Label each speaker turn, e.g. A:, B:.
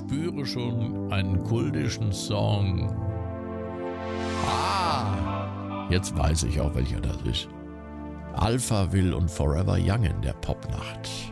A: spüre schon einen kultischen Song. Jetzt weiß ich auch, welcher das ist. Alphaville und Forever Young in der Popnacht.